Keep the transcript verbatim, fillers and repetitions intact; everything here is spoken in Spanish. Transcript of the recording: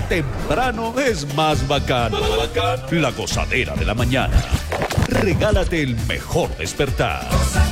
temprano es más bacano. La gozadera de la mañana. Regálate el mejor despertar.